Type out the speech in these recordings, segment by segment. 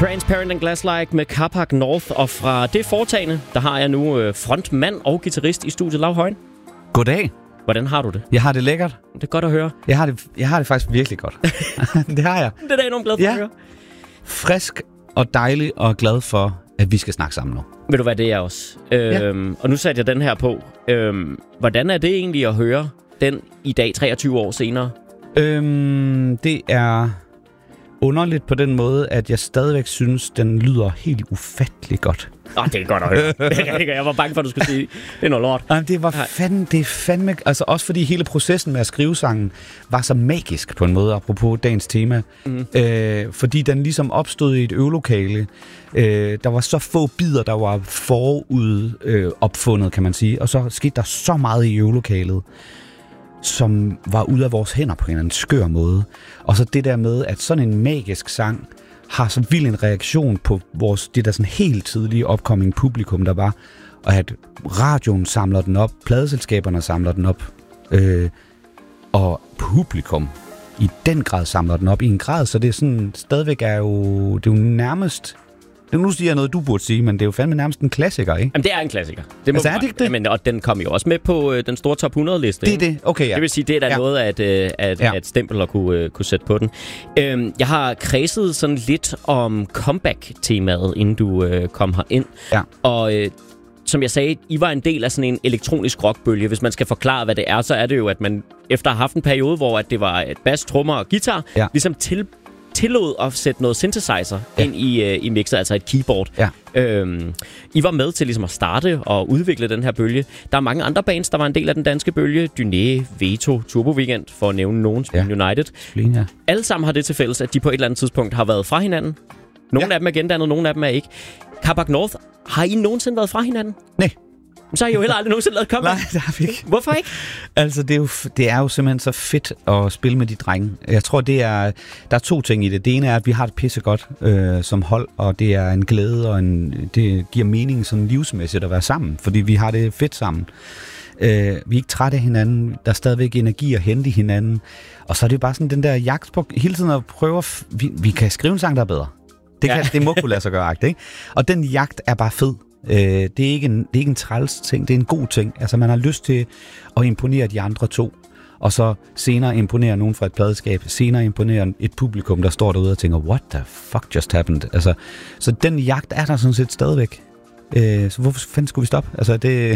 Transparent and Glass-like med Carpac North, og fra det foretagende, der har jeg nu frontmand og guitarist i studiet, Lav Højen. Goddag. Hvordan har du det? Jeg har det lækkert. Det er godt at høre. Jeg har det faktisk virkelig godt. Det har jeg. Det er da enormt glad for at høre. Frisk og dejlig og glad for, at vi skal snakke sammen nu. Ved du hvad, det er også. Og nu satte jeg den her på. Hvordan er det egentlig at høre den i dag, 23 år senere? Det er underligt på den måde, at jeg stadigvæk synes, den lyder helt ufattelig godt. Det er godt at høre. Jeg var bange for, at du skulle sige, det er noget lort. Det er fandme... Altså også fordi hele processen med at skrive sangen var så magisk på en måde, apropos dagens tema. Fordi den ligesom opstod i et øvelokale. Der var så få bidder, der var forud opfundet, kan man sige. Og så skete der så meget i øvelokalet, som var ude af vores hænder på en eller anden skør måde. Og så det der med, at sådan en magisk sang har så vild en reaktion på det der sådan helt tidlige opkommende publikum, der var, og at radioen samler den op, pladeselskaberne samler den op, og publikum i den grad samler den op i en grad, så det er sådan, stadigvæk det er jo nærmest... Nu siger jeg noget, du burde sige, men det er jo fandme nærmest en klassiker, ikke? Jamen, det er en klassiker. Det er det ikke det? Jamen, og den kom jo også med på den store top 100-liste. Det er det, okay, ja. Det vil sige, det er da noget af et stempel at kunne sætte på den. Jeg har kredset sådan lidt om comeback-temaet, inden du kom herind. Ja. Og som jeg sagde, I var en del af sådan en elektronisk rockbølge. Hvis man skal forklare, hvad det er, så er det jo, at man efter at have haft en periode, hvor at det var et bas, trommer og guitar, ligesom tillod at sætte noget synthesizer ind i mixet, altså et keyboard. Ja. I var med til ligesom at starte og udvikle den her bølge. Der er mange andre bands, der var en del af den danske bølge. Dyné, Veto, Turbo Weekend, for at nævne nogen, United. Splin, ja. Alle sammen har det til fælles, at de på et eller andet tidspunkt har været fra hinanden. Nogle af dem er gendannet, nogle af dem er ikke. Carpac North, har I nogensinde været fra hinanden? Nej. Så har I jo heller aldrig nogensinde lavet comeback. Nej, det har vi ikke. Hvorfor ikke? Altså, det er jo simpelthen så fedt at spille med de drenge. Jeg tror, der er to ting i det. Det ene er, at vi har det pissegodt som hold, og det er en glæde, og det giver mening sådan livsmæssigt at være sammen, fordi vi har det fedt sammen. Vi er ikke trætte af hinanden. Der er stadigvæk energi at hente i hinanden. Og så er det bare sådan den der jagt på hele tiden at prøve vi kan skrive en sang, der er bedre. Det må kunne lade sig gøre, ikke? Og den jagt er bare fed. Det er ikke en træls ting, det er en god ting. Altså man har lyst til at imponere de andre to, og så senere imponere nogen fra et pladeskab, senere imponere et publikum, der står derude og tænker, what the fuck just happened? Altså, så den jagt er der sådan set stadigvæk. Så hvorfor fanden skulle vi stoppe? Altså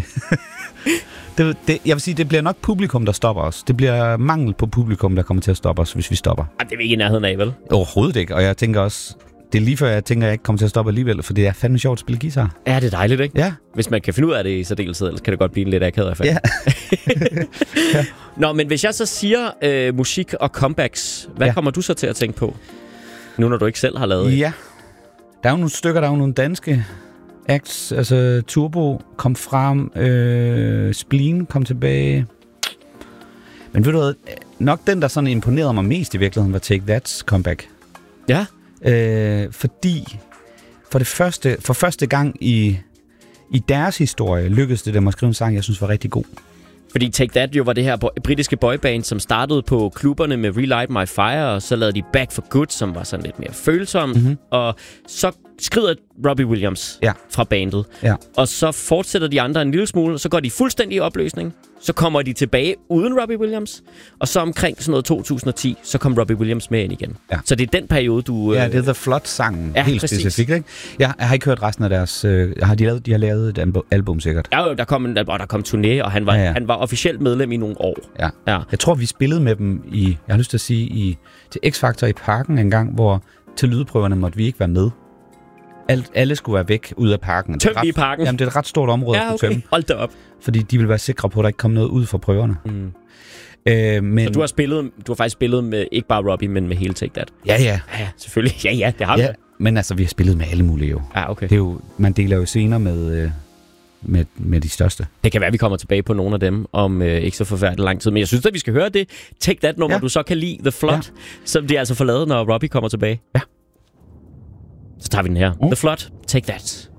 jeg vil sige, det bliver nok publikum, der stopper os. Det bliver mangel på publikum, der kommer til at stoppe os, hvis vi stopper. Det er vi ikke i nærheden af, vel? Overhovedet ikke, og jeg tænker også, det er lige før, jeg tænker, at jeg ikke kommer til at stoppe alligevel, for det er fandme sjovt at spille guitar. Ja, det er dejligt, ikke? Ja. Hvis man kan finde ud af det i særdeleshed, ellers kan det godt blive en lidt akavet affære. Ja. Ja. Nå, men hvis jeg så siger musik og comebacks, hvad kommer du så til at tænke på? Nu når du ikke selv har lavet Ja. Der er jo nogle stykker, der er jo nogle danske acts. Altså Turbo kom frem, Spleen kom tilbage. Men ved du hvad, nok den, der sådan imponerede mig mest i virkeligheden, var Take That's comeback. Ja. Fordi for første gang i deres historie lykkedes det dem at skrive en sang, jeg synes var rigtig god. Fordi Take That jo var det her britiske boyband, som startede på klubberne med Relight My Fire, og så lavede de Back for Good, som var sådan lidt mere følsom. Og så skrider Robbie Williams fra bandet. Ja. Og så fortsætter de andre en lille smule, og så går de fuldstændig i opløsning. Så kommer de tilbage uden Robbie Williams, og så omkring sådan noget 2010, så kom Robbie Williams med ind igen. Ja. Så det er den periode, du... Ja, det er The Flood-sangen, helt specifikt, ikke? Jeg har ikke hørt resten af deres... de har lavet et album sikkert. Ja, der kom turné, og han var officielt medlem i nogle år. Ja. Jeg tror, vi spillede med dem jeg har lyst til at sige, til X-Factor i Parken en gang, hvor til lydprøverne måtte vi ikke være med. Alle skulle være væk ud af parken. Tøm i parken? Jamen, det er et ret stort område at kunne tømme. Hold da op. Fordi de vil være sikre på, at der ikke kommer noget ud fra prøverne. Men... Så du har faktisk spillet med ikke bare Robbie, men med hele Take That? Ja, selvfølgelig. Ja, det har vi. Men altså, vi har spillet med alle mulige jo. Ja, okay. Det er jo, man deler jo scener med de største. Det kan være, vi kommer tilbage på nogle af dem om ikke så forfærdeligt lang tid. Men jeg synes at vi skal høre det Take That nummer, du så kan lide, The Flood, som de altså får lavet, når Robbie kommer tilbage. Ja. Så tager vi den her. The Flood, Take That.